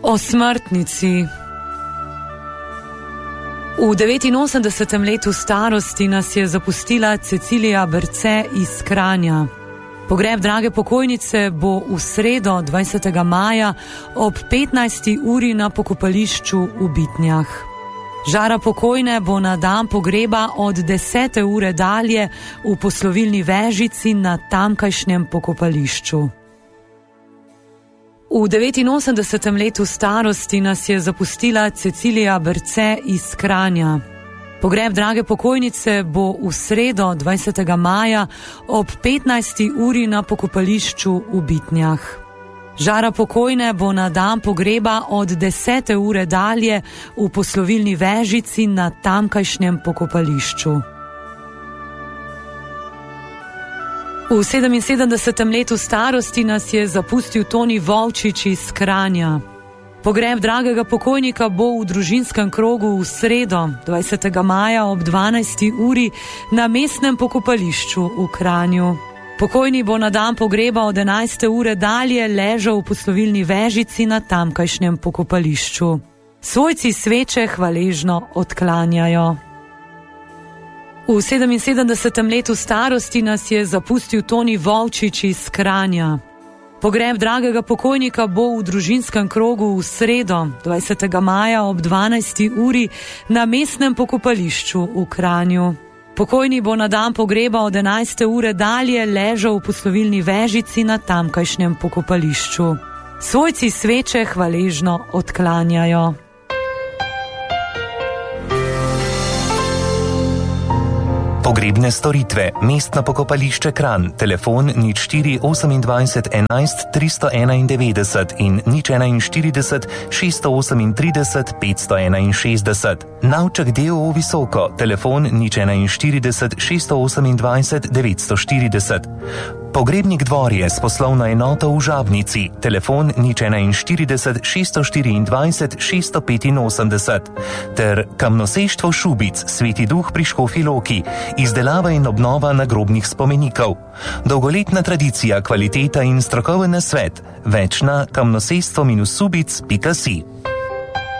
O smrtnici. V 89. letu starosti nas je zapustila Cecilija Berce iz Kranja. Pogreb drage pokojnice bo v sredo 20. maja ob 15. uri na pokopališču v Bitnjah. Žara pokojne bo na dan pogreba od 10. ure dalje v poslovilni vežici na tamkajšnjem pokopališču. V 89. letu starosti nas je zapustila Cecilija Berce iz Kranja. Pogreb drage pokojnice bo v sredo 20. maja ob 15. uri na pokopališču v Bitnjah. Žara pokojne bo na dan pogreba od 10. ure dalje v poslovilni vežici na tamkajšnjem pokopališču. V 77. letu starosti nas je zapustil Toni Volčič iz Kranja. Pogreb dragega pokojnika bo v družinskem krogu v sredo 20. maja ob 12. uri na mestnem pokopališču v Kranju. Pokojni bo na dan pogreba od 11. ure dalje ležal v poslovilni vežici na tamkajšnjem pokopališču. Svojci sveče hvaležno odklanjajo. V 77. letu starosti nas je zapustil Toni Volčič iz Kranja. Pogreb dragega pokojnika bo v družinskem krogu v sredo 20. maja ob 12. uri na mestnem pokopališču v Kranju. Pokojni bo na dan pogreba od 11. ure dalje ležal v poslovilni vežici na tamkajšnjem pokopališču. Svojci sveče hvaležno odklanjajo. Pogrebne storitve, mestno pokopališče Kranj, telefon 04 28 11 391 in 041 638 561. Navček D.O.O. Visoko, telefon 041 628 940. Pogrebnik Dvorje s poslovno enoto v Žabnici, telefon 041 624 685 ter Kamnoseštvo Šubic, Sveti Duh pri Škofji Loki, izdelava in obnova nagrobnih spomenikov. Dolgoletna tradicija, kvaliteta in strokoven nasvet. Več na kamnosestvo-subic.si.